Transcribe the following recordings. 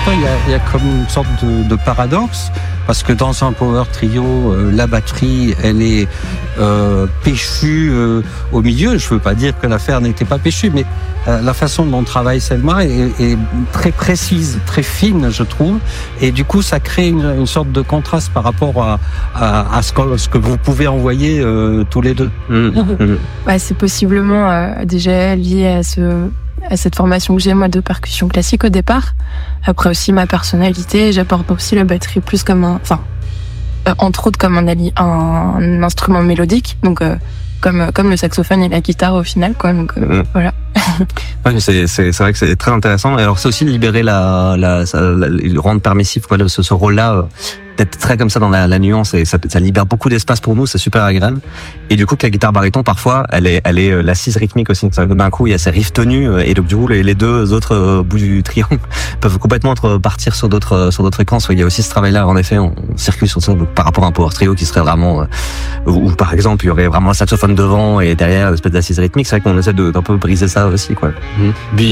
fois, il y a comme une sorte de paradoxe, parce que dans un power trio, la batterie, elle est péchue au milieu. Je veux pas dire que l'affaire n'était pas péchue, mais la façon dont travaille Selma est très précise, très fine, je trouve. Et du coup, ça crée une sorte de contraste par rapport à ce que vous pouvez envoyer tous les deux. C'est possiblement déjà lié à cette formation que j'ai, moi, de percussion classique au départ. Après aussi ma personnalité, j'apporte aussi la batterie plus comme entre autres comme un instrument mélodique, donc comme le saxophone et la guitare au final, quoi. Donc voilà. Ouais, c'est vrai que c'est très intéressant. Et alors c'est aussi de libérer le rendre permissif, quoi, ce rôle-là. D'être très comme ça dans la nuance, et ça libère beaucoup d'espace pour nous, c'est super agréable. Et du coup, que la guitare baryton, parfois, elle est l'assise rythmique aussi. D'un coup, il y a ces riffs tenus, et donc du coup, les deux autres bouts du triangle peuvent complètement partir sur d'autres fréquences. Il y a aussi ce travail-là, en effet, on circule sur ça, donc, par rapport à un power trio qui serait vraiment, où par exemple, il y aurait vraiment un saxophone devant et derrière, une espèce d'assise rythmique. C'est vrai qu'on essaie d'un peu briser ça aussi, quoi. Puis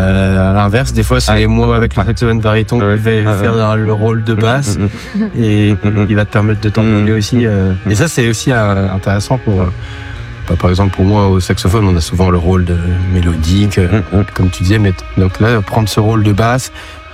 à l'inverse, des fois, c'est moi avec le saxophone baryton qui vais faire le rôle de basse. Et il va te permettre de t'envoler aussi. Et ça, c'est aussi intéressant pour... par exemple, pour moi, au saxophone, on a souvent le rôle de mélodique, comme tu disais. Mais donc là, prendre ce rôle de basse,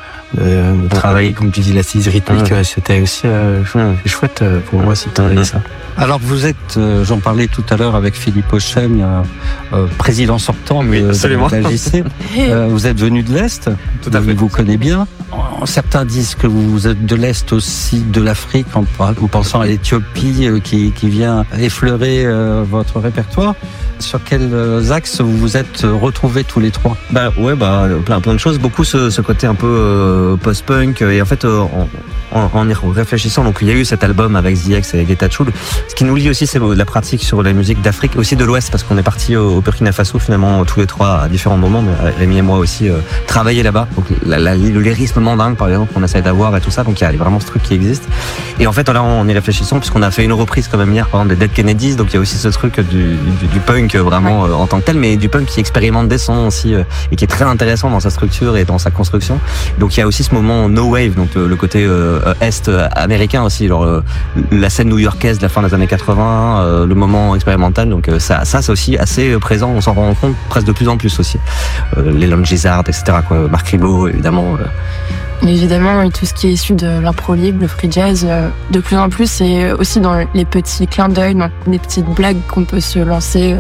travailler, comme tu dis, l'assise rythmique, c'était aussi chouette pour moi, si tu as ça. Alors vous êtes, j'en parlais tout à l'heure avec Philippe Auchem, président sortant de la JC. Vous êtes venu de l'Est, tout à fait. Il vous connaît bien. Certains disent que vous êtes de l'Est aussi de l'Afrique, en pensant à l'Éthiopie qui vient effleurer votre répertoire. Sur quels axes vous vous êtes retrouvés tous les trois? Plein de choses, beaucoup ce côté un peu post-punk, et en fait en y réfléchissant, donc il y a eu cet album avec ZX et Geta Chul. Ce qui nous lie aussi, c'est la pratique sur la musique d'Afrique, aussi de l'Ouest, parce qu'on est parti au Burkina Faso finalement tous les trois à différents moments, mais Rémi et moi aussi travailler là-bas, donc le lyrisme mandingue par exemple qu'on essaie d'avoir et tout ça, donc il y a vraiment ce truc qui existe. Et en fait là, en y réfléchissant, puisqu'on a fait une reprise quand même hier par exemple des Dead Kennedys, donc il y a aussi ce truc du punk vraiment en tant que tel, mais du punk qui expérimente des sons aussi et qui est très intéressant dans sa structure et dans sa construction. Donc il y a aussi ce moment no wave, donc le côté est américain aussi, genre la scène new-yorkaise de la fin des années 80, le moment expérimental, donc ça c'est aussi assez présent, on s'en rend compte presque de plus en plus aussi. Les Lone Gizzard, etc., quoi, Marc Ribot évidemment. Évidemment, et tout ce qui est issu de l'impro libre, le free jazz, de plus en plus, et aussi dans les petits clins d'œil, dans les petites blagues qu'on peut se lancer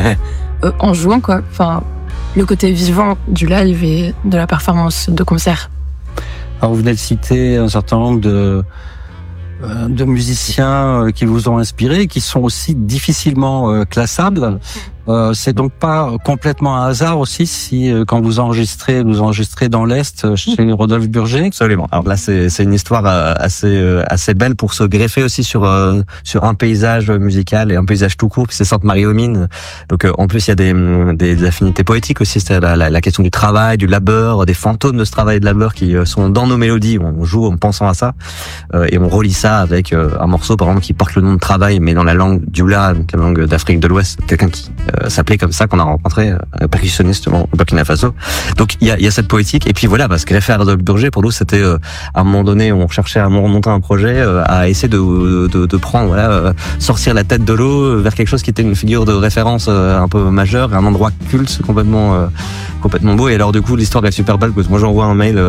en jouant, quoi. Enfin, le côté vivant du live et de la performance de concert. Alors vous venez de citer un certain nombre de musiciens qui vous ont inspiré, qui sont aussi difficilement classables. C'est donc pas complètement un hasard aussi si quand vous enregistrez dans l'Est chez Rodolphe Burger. Absolument. Alors là, c'est une histoire assez belle pour se greffer aussi sur un paysage musical et un paysage tout court. Puis c'est Sainte-Marie-aux-Mines. Donc en plus il y a des affinités poétiques aussi. C'est la question du travail, du labeur, des fantômes de ce travail et de labeur qui sont dans nos mélodies. On joue en pensant à ça et on relie ça avec un morceau par exemple qui porte le nom de travail, mais dans la langue dioula, donc la langue d'Afrique de l'Ouest. Quelqu'un qui s'appelait comme ça, qu'on a rencontré, un percussionniste au Burkina Faso. Donc il y a cette poétique, et puis voilà, parce que greffer à Rodolphe Burger, pour nous c'était à un moment donné, on cherchait à monter un projet, à essayer de prendre, sortir la tête de l'eau vers quelque chose qui était une figure de référence un peu majeure, un endroit culte complètement beau. Et alors du coup l'histoire est super belle, parce que moi j'envoie un mail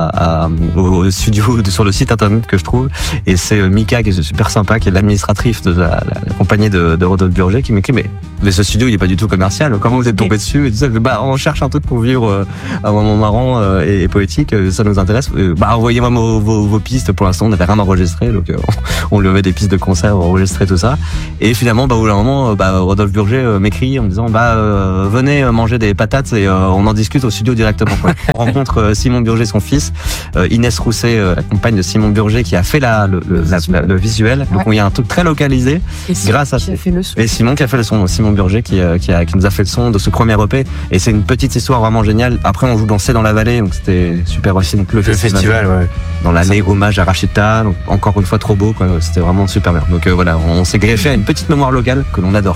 au studio sur le site internet que je trouve, et c'est Mika qui est super sympa, qui est l'administratrice de la compagnie de Rodolphe Burger, qui m'écrit mais ce studio il est pas du tout commercial, comment vous êtes tombé dessus et tout ça. On cherche un truc pour vivre un moment marrant et poétique, ça nous intéresse, envoyez-moi vos pistes. Pour l'instant on n'avait rien enregistré, donc on lui avait des pistes de concert, on enregistrait tout ça, et finalement au bout d'un moment Rodolphe Burger m'écrit en me disant venez manger des patates et on en discute au studio directement, quoi. On rencontre Simon Burger, son fils, Inès Rousset, la compagne de Simon Burger, qui a fait le visuel. Donc il y a un truc très localisé grâce à et Simon qui a fait le son, Simon Burger qui nous a fait le son de ce premier EP, et c'est une petite histoire vraiment géniale. Après on joue dans C'est dans la vallée, donc c'était super aussi, donc le festival dans l'année hommage à Rachita, donc encore une fois trop beau, quoi. C'était vraiment super bien. Donc voilà, on s'est greffé à une petite mémoire locale que l'on adore, quoi.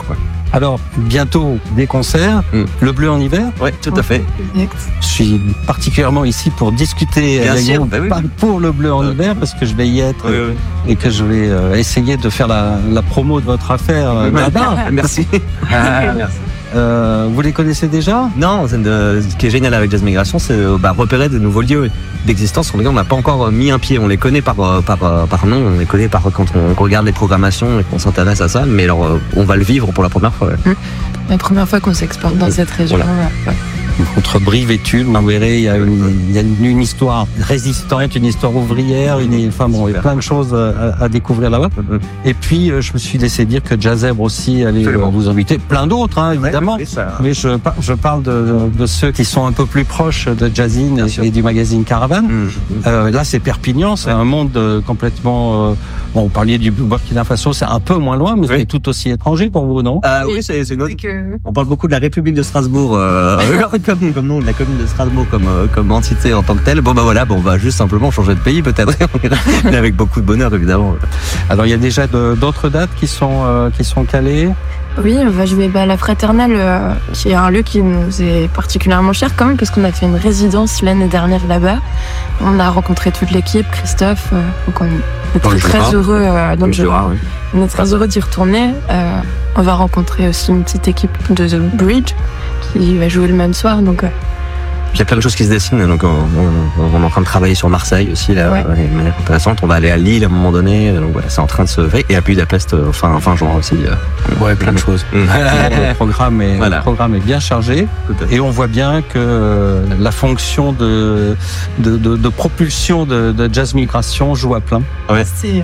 Alors, bientôt des concerts, Le Bleu en hiver. Ouais, tout à fait. Je suis particulièrement ici pour discuter Bien avec sûr, vous, bah oui. pas pour Le Bleu en hiver, parce que je vais y être et que je vais essayer de faire la promo de votre affaire là-bas. Merci. Merci. Vous les connaissez déjà? Non, ce qui est génial avec Jazz Migration, c'est repérer de nouveaux lieux d'existence sur lesquels on n'a pas encore mis un pied. On les connaît par nom, on les connaît quand on regarde les programmations et qu'on s'intéresse à ça, mais alors on va le vivre pour la première fois. Ouais. La première fois qu'on s'exporte dans cette région. Voilà. Entre Brive et Tulle, vous verrez, il y a une histoire résistante, une histoire ouvrière, il y a plein de choses à découvrir là-bas. Et puis, je me suis laissé dire que Jazzèbre aussi allait vous inviter. Plein d'autres, hein, évidemment. Mais je parle de ceux qui sont un peu plus proches de Jazzine et du magazine Caravane. Là, c'est Perpignan, c'est un monde complètement... bon, vous parliez du Burkina Faso, c'est un peu moins loin, mais c'est tout aussi étranger pour vous, non? Oui, c'est une autre... On parle beaucoup de la République de Strasbourg, comme nom de la commune de Strasbourg comme entité en tant que telle. Bon bah voilà, on va juste simplement changer de pays peut-être, mais avec beaucoup de bonheur évidemment. Alors il y a déjà d'autres dates qui sont calées. Oui, on va jouer à la Fraternelle, qui est un lieu qui nous est particulièrement cher quand même, parce qu'on a fait une résidence l'année dernière là-bas. On a rencontré toute l'équipe, Christophe, donc on est très heureux dans le Jura. Oui. On est très heureux d'y retourner. On va rencontrer aussi une petite équipe de The Bridge qui va jouer le même soir, donc... Il y a plein de choses qui se dessinent, donc on est en train de travailler sur Marseille aussi, là, de manière intéressante. On va aller à Lille à un moment donné, donc voilà, c'est en train de se faire. Et à Budapest fin juin aussi. Ouais, plein de choses. Le programme est bien chargé, et on voit bien que la fonction de propulsion de Jazz Migration joue à plein. Ouais. C'est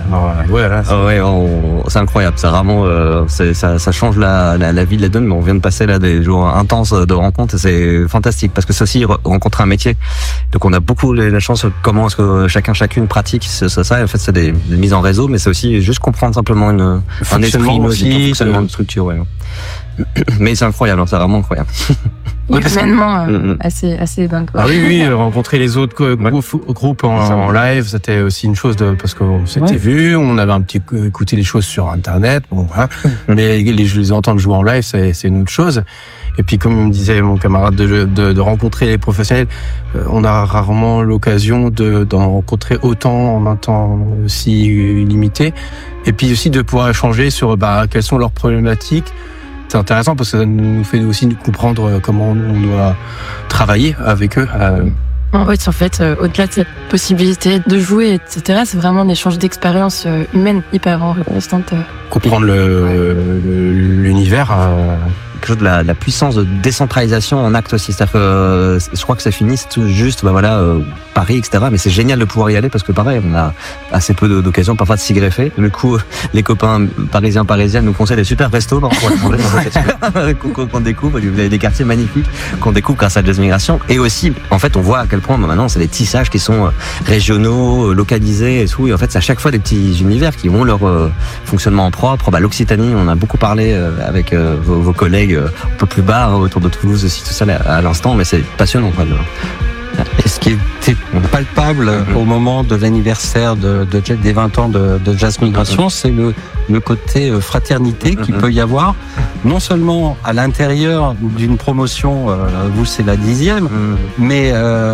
incroyable. C'est vraiment, ça change la vie de la donne, mais on vient de passer là des jours intenses de rencontres, et c'est fantastique parce que ça aussi rencontrer un métier. Donc on a beaucoup la chance comment est-ce que chacune pratique ça. Et en fait c'est des mises en réseau, mais c'est aussi juste comprendre simplement un esprit, un fonctionnement de structure. Ouais. Mais c'est incroyable, c'est vraiment incroyable. Humainement assez dingue. Ah oui, rencontrer les autres groupes en live, c'était aussi une chose parce qu'on s'était vu, on avait un petit écouté les choses sur internet, bon voilà. Mais les entendre jouer en live, c'est une autre chose. Et puis comme me disait mon camarade de rencontrer les professionnels, on a rarement l'occasion d'en rencontrer autant en un temps aussi limité. Et puis aussi de pouvoir échanger sur quelles sont leurs problématiques. C'est intéressant parce que ça nous fait aussi comprendre comment on doit travailler avec eux. En fait, au-delà de cette possibilité de jouer, etc., c'est vraiment un échange d'expériences humaines hyper enrichissante. Comprendre l'univers. Quelque chose de la puissance de décentralisation en acte aussi. C'est-à-dire que je crois que ça finit, c'est tout juste, Paris, etc. Mais c'est génial de pouvoir y aller parce que pareil, on a assez peu d'occasions parfois de s'y greffer. Du coup, les copains parisiennes nous conseillent des super restos qu'on découvre. Vous avez des quartiers magnifiques qu'on découvre grâce à Jazz Migration. Et aussi, en fait, on voit à quel point maintenant, c'est des tissages qui sont régionaux, localisés et tout. Et en fait, c'est à chaque fois des petits univers qui ont leur fonctionnement propre. L'Occitanie, on a beaucoup parlé avec vos collègues un peu plus bas autour de Toulouse aussi, tout ça à l'instant, mais c'est passionnant. Et ce qui était palpable au moment de l'anniversaire des 20 ans de Jazz Migration, c'est le côté fraternité qu'il peut y avoir, non seulement à l'intérieur d'une promotion, vous c'est la 10e, mais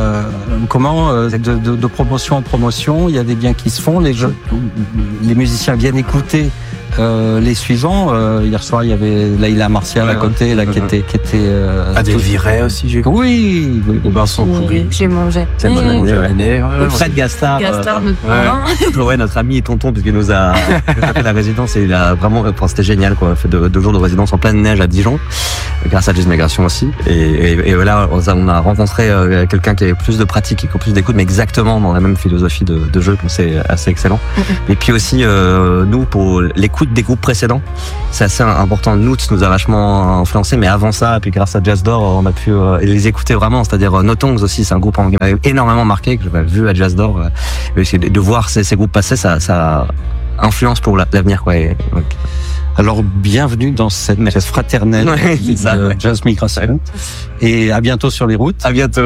de promotion en promotion, il y a des biens qui se font, les musiciens viennent écouter les suivants. Hier soir, il y avait Laïla Martial à côté, là, qui était Adèle Viret aussi, j'ai compris. Oui. Vincent Coury. J'ai mangé. Fred Gastard. Notre ami et tonton, puisqu'il nous a fait la résidence, et il a vraiment, c'était génial, quoi. Fait 2 jours de résidence en pleine neige à Dijon, grâce à Jazz Migration aussi. Et là, on a rencontré quelqu'un qui avait plus de pratique et qui a plus d'écoute, mais exactement dans la même philosophie de jeu. C'est assez excellent. Et puis aussi, nous, pour l'écoute des groupes précédents, c'est assez important. Nous a vachement influencé, mais avant ça, puis grâce à Jazz d'Or, on a pu les écouter vraiment. C'est-à-dire No Tongues aussi, c'est un groupe qui m'a énormément marqué, que j'avais vu à Jazz d'Or. De voir ces groupes passer, ça influence pour l'avenir, quoi. Alors, bienvenue dans cette fraternelle de Jazz Migration. Et à bientôt sur les routes. À bientôt.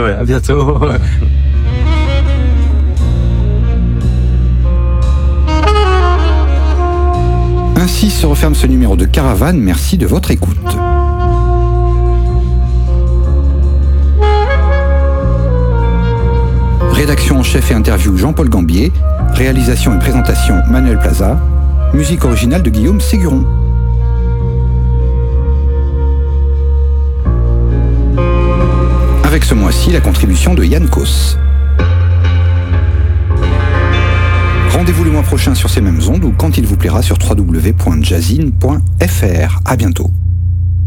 Ainsi se refait ferme ce numéro de Caravane. Merci de votre écoute. Rédaction en chef et interview Jean-Paul Gambier. Réalisation et présentation Manuel Plaza. Musique originale de Guillaume Séguron. Avec ce mois-ci, la contribution de Yann Kos. Rendez-vous le mois prochain sur ces mêmes ondes ou quand il vous plaira sur www.jazzin.fr. À bientôt.